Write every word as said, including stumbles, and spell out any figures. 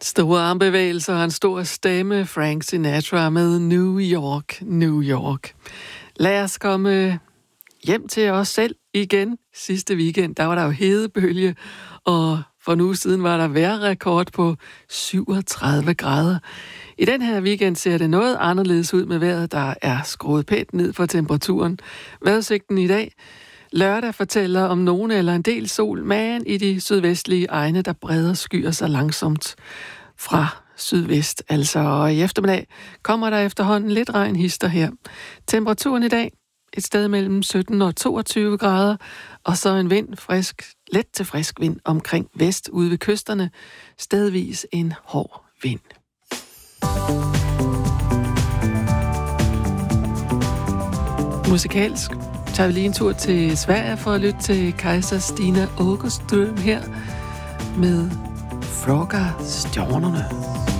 Store armbevægelser og en stor stemme, Frank Sinatra med New York, New York. Lad os komme hjem til os selv igen. Sidste weekend, der var der jo hedebølge, og for en uge siden var der vejrrekord på syvogtredive grader. I den her weekend ser det noget anderledes ud med vejret, der er skruet pænt ned for temperaturen. Vejrudsigten i dag lørdag fortæller om nogen eller en del sol, men i de sydvestlige egne, der breder skyer sig langsomt fra sydvest. Altså, og i eftermiddag kommer der efterhånden lidt regn hister her. Temperaturen i dag et sted mellem sytten og toogtyve grader, og så en vind, frisk, let til frisk vind omkring vest ude ved kysterne, stedvis en hård vind. Musikalsk tager vi lige en tur til Sverige for at lytte til Kajsa Stina Åkerström her med Fråga stjärnorna.